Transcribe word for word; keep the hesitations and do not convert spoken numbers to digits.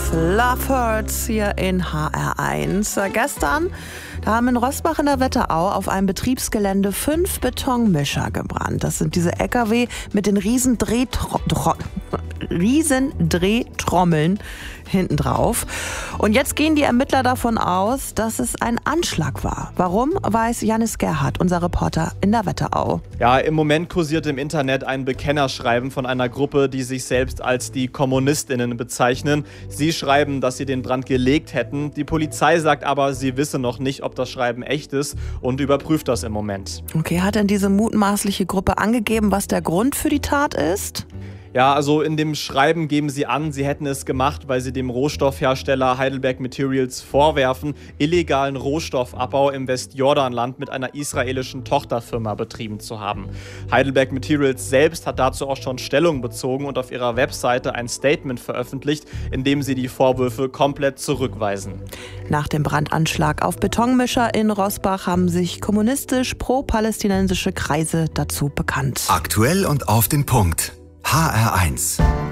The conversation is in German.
Love, Love Hurts hier in H R eins. Äh, gestern, da haben in Roßbach in der Wetterau auf einem Betriebsgelände fünf Betonmischer gebrannt. Das sind diese L K W mit den riesen Drehtro- Tro- riesen Drehtrommeln hinten drauf. Und jetzt gehen die Ermittler davon aus, dass es ein Anschlag war. Warum, weiß Janis Gerhardt, unser Reporter in der Wetterau. Ja, im Moment kursiert im Internet ein Bekennerschreiben von einer Gruppe, die sich selbst als die KommunistInnen bezeichnen. Sie schreiben, dass sie den Brand gelegt hätten. Die Polizei sagt aber, sie wisse noch nicht, ob das Schreiben echt ist und überprüft das im Moment. Okay, hat denn diese mutmaßliche Gruppe angegeben, was der Grund für die Tat ist? Ja, also in dem Schreiben geben sie an, sie hätten es gemacht, weil sie dem Rohstoffhersteller Heidelberg Materials vorwerfen, illegalen Rohstoffabbau im Westjordanland mit einer israelischen Tochterfirma betrieben zu haben. Heidelberg Materials selbst hat dazu auch schon Stellung bezogen und auf ihrer Webseite ein Statement veröffentlicht, in dem sie die Vorwürfe komplett zurückweisen. Nach dem Brandanschlag auf Betonmischer in Roßbach haben sich kommunistisch-pro-palästinensische Kreise dazu bekannt. Aktuell und auf den Punkt. H R eins.